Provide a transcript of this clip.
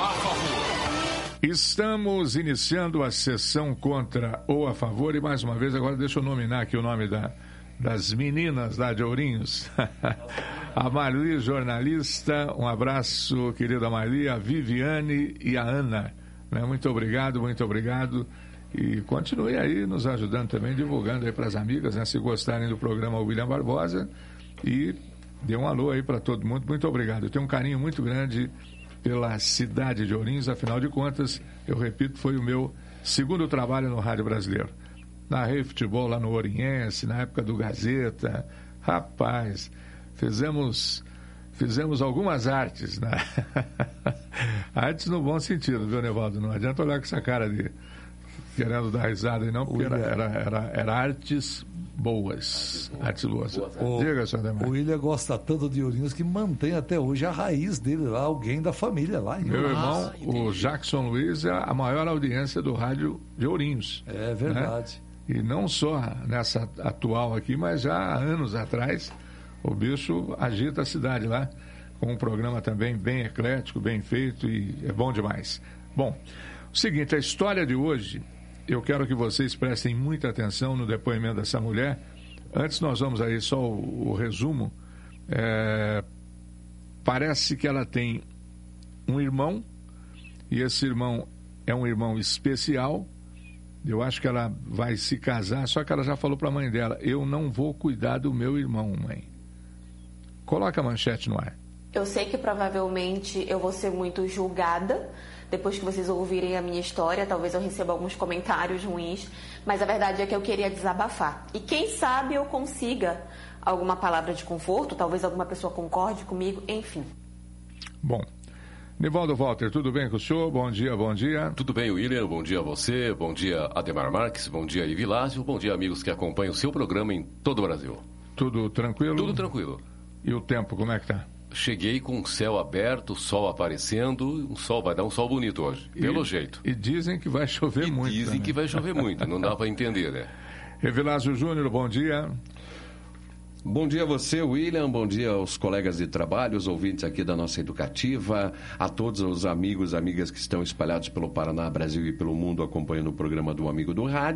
a favor. Estamos iniciando a sessão contra ou a favor, e mais uma vez, agora deixa eu nominar aqui o nome das meninas lá de Ourinhos. A Marli, jornalista, um abraço, querida Marli, a Viviane e a Ana. Muito obrigado, muito obrigado. E continue aí nos ajudando também, divulgando aí para as amigas, se gostarem do programa William Barbosa. E dê um alô aí para todo mundo, muito obrigado. Eu tenho um carinho muito grande pela cidade de Ourinhos, afinal de contas, eu repito, foi o meu segundo trabalho no Rádio Brasileiro. Narrei futebol lá no Oriense, na época do Gazeta. Rapaz, fizemos algumas artes, né? Artes no bom sentido, viu, Nevaldo? Não adianta olhar com essa cara de querendo dar risada aí, não, porque era artes boas. Artes boas. Diga, senhor Ademar. O William gosta tanto de Ourinhos que mantém até hoje a raiz dele lá, alguém da família lá. Meu irmão, o Jackson Luiz é a maior audiência do rádio de Ourinhos. É verdade. Né? E não só nessa atual aqui, mas já há anos atrás, o bicho agita a cidade lá, com um programa também bem eclético, bem feito, e é bom demais. Bom, o seguinte, a história de hoje, eu quero que vocês prestem muita atenção no depoimento dessa mulher. Antes nós vamos aí só o resumo. Parece que ela tem um irmão, e esse irmão é um irmão especial. Eu acho que ela vai se casar, só que ela já falou para a mãe dela: eu não vou cuidar do meu irmão, mãe. Coloca a manchete no ar. Eu sei que provavelmente eu vou ser muito julgada depois que vocês ouvirem a minha história. Talvez eu receba alguns comentários ruins, mas a verdade é que eu queria desabafar. E quem sabe eu consiga alguma palavra de conforto, talvez alguma pessoa concorde comigo, enfim. Bom, Nivaldo Walter, tudo bem com o senhor? Bom dia, bom dia. Tudo bem, William, bom dia a você, bom dia Ademar Marques, bom dia Ivilásio, bom dia amigos que acompanham o seu programa em todo o Brasil. Tudo tranquilo? Tudo tranquilo. E o tempo, como é que tá? Cheguei com o céu aberto, sol aparecendo, vai dar um sol bonito hoje, pelo jeito. E dizem que vai chover muito. Dizem que vai chover muito, não dá para entender, né? Evilásio Júnior, bom dia. Bom dia a você, William, bom dia aos colegas de trabalho, os ouvintes aqui da nossa Educativa, a todos os amigos e amigas que estão espalhados pelo Paraná, Brasil e pelo mundo acompanhando o programa do Amigo do Rádio.